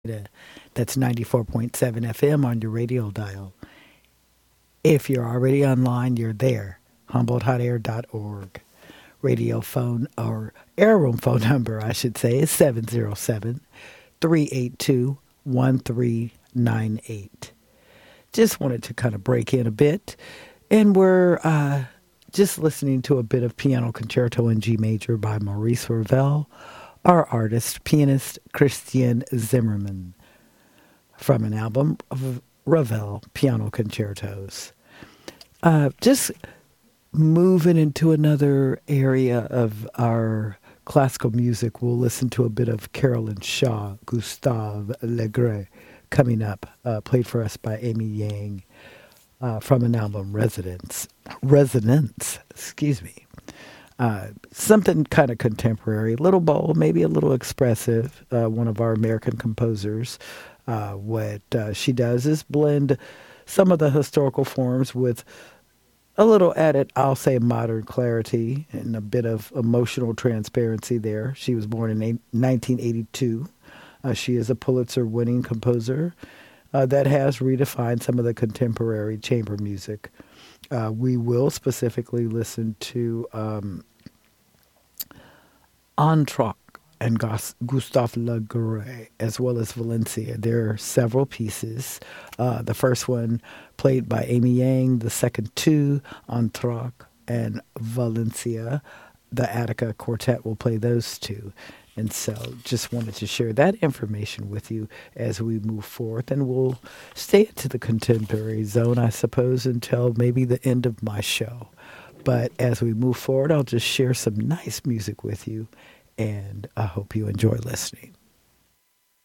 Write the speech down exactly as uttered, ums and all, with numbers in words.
That's ninety-four point seven F M on your radio dial. If you're already online, you're there. humboldt hot air dot org. Radio phone, or air room phone number, I should say, is seven zero seven, three eight two, one three nine eight. Just wanted to kind of break in a bit. And we're uh, just listening to a bit of Piano Concerto in G Major by Maurice Ravel, our artist, pianist Christian Zimmermann, from an album of Ravel Piano Concertos. Uh, just moving into another area of our classical music, we'll listen to a bit of Carolyn Shaw, Gustave Le Gray, coming up, uh, played for us by Amy Yang, uh, from an album Resonance. Resonance, excuse me. Uh, something kind of contemporary, a little bold, maybe a little expressive. Uh, one of our American composers, uh, what uh, she does is blend some of the historical forms with a little added, I'll say, modern clarity and a bit of emotional transparency there. She was born in nineteen eighty-two. Uh, she is a Pulitzer-winning composer uh, that has redefined some of the contemporary chamber music. Uh, we will specifically listen to um, Entr'acte and Gus- Gustave Le Gray, as well as Valencia. There are several pieces. Uh, the first one played by Amy Yang, the second two, Entr'acte and Valencia. The Attica Quartet will play those two. And so just wanted to share that information with you as we move forth. And we'll stay into the contemporary zone, I suppose, until maybe the end of my show. But as we move forward, I'll just share some nice music with you. And I hope you enjoy listening.